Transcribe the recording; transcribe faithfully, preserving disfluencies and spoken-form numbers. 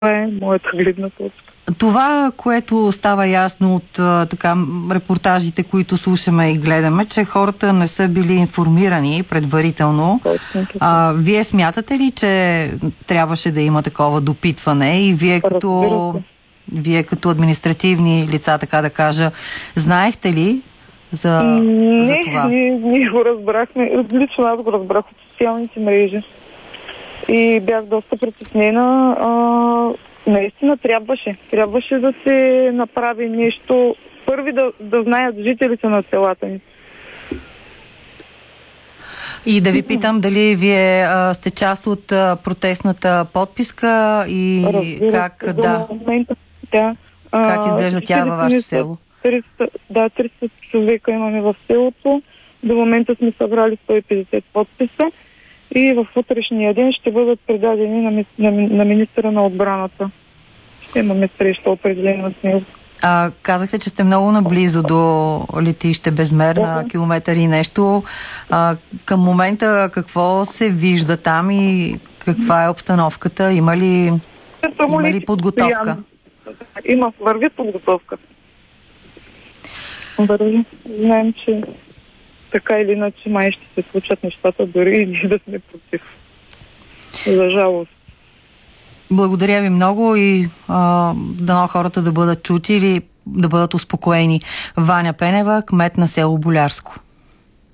Това е моята гледна точка. Това, което става ясно от а, така, репортажите, които слушаме и гледаме, че хората не са били информирани предварително. А, вие смятате ли, че трябваше да има такова допитване и вие като, вие като административни лица, така да кажа, знаехте ли за, не, за това? Не, ние го разбрахме. Лично аз го разбрах от социалните мрежи. И бях доста притеснена. А, наистина трябваше. Трябваше да се направи нещо. Първи да, да знаят жителите на селата ни. И да ви питам дали вие а, сте част от а, протестната подписка и Разбира, как, да, момента, да, как изглежда тя във ваше село? триста, да, триста човека имаме в селото. До момента сме събрали сто и петдесет подписа. И в утрешния ден ще бъдат предадени на, на, на министъра на отбраната. Ще имаме среща определена с него. А, казахте, че сте много наблизо до летище Безмер, на километър и нещо. А, към момента какво се вижда там и каква е обстановката? Има ли, има ли подготовка? Има, върви подготовка. Върви. Знаем, че така или иначе май ще се случат нещата, дори и ние да сме против. За жалост. Благодаря ви много и а, дано хората да бъдат чути или да бъдат успокоени. Ваня Пенева, кмет на село Болярско.